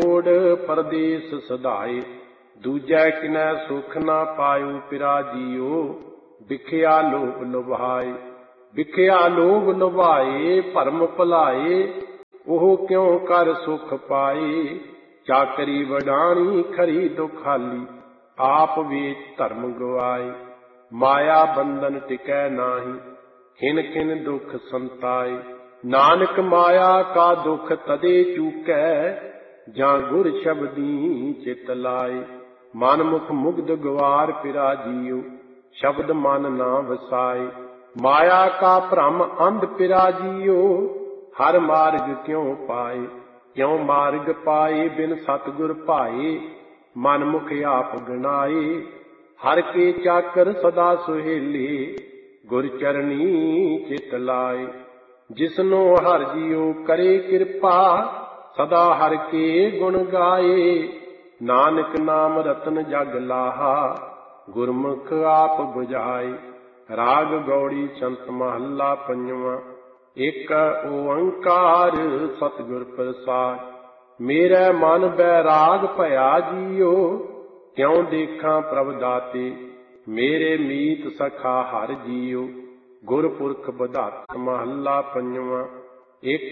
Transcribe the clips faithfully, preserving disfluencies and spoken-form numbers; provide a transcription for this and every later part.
छोड़ परदेस सदाए। दूजै किनै सुख न पायो पिरा जियो, बिखया लोभ लुभाए। बिखया लोभ लुभाए भरम भुलाए, ओह क्यों कर सुख पाए। चाकरी वडाणी खरी दुखाली, आप ਵੇਚ धर्म गवाए। माया बंधन टिकै नाही, खिन खिन दुख संताए। नानक माया का दुख तदे चूकै, ਜਾਂ गुर शब्दी चित लाए। मन मुख मुग्ध गवार पिरा जियो, शब्द मन ना वसाए। माया का भ्रम अंध पिरा जियो, हर मार्ग क्यों पाए। क्यों मार्ग पाए बिन सतगुर भाए, मन मुख आप गनाए। हर के चाकर सदा सुहेले, गुर चरनी चित लाए। जिसनो हर जियो करे कृपा, सदा हर के गुण गाए। नानक नाम रतन जग लाहा, गुरमुख आप बुझाए। राग गौड़ी संत महला पंजवा। एक ओंकार सतगुर प्रसाद। मेरे मन बैराग भया जियो, क्यों देखा प्रभ दाते। मेरे मीत सखा हर जियो, गुरपुरख बधात महला पंजवा। एक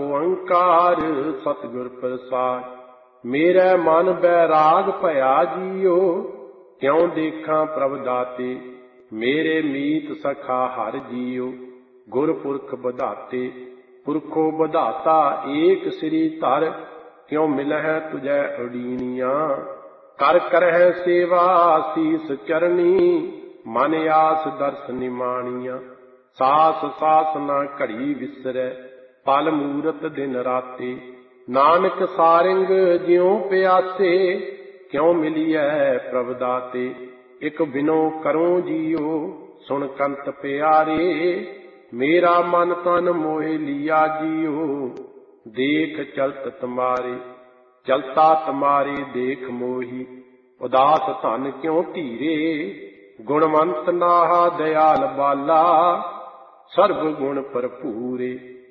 ओंकार सतगुर प्रसाद। मेरे मन बैराग भया जियो, क्यों देखा प्रभ दाते। मेरे मीत सखा हर जियो, गुरपुरख बधाते। पुरखो बधाता एक श्री धर, क्यों मिलह तुझै उडीनिया। कर करह सेवा शीस चरनी, मन आस दर्श निमानिया। सास सास न घड़ी विसरै, पल मूरत दिन राते। नानक सारिंग ज्यों प्यासे, क्यों मिलिए प्रभ दाते। एक बिनो करो जियो, सुन कंत प्यारे। मेरा मन तन मोह लिया जियो, देख चलत तुम्हारे। चलता तुम्हारे देख मोही, उदास धन क्यों धीरे। गुणवंत नाहा दयाल बाला, सर्व गुण भरपूरे।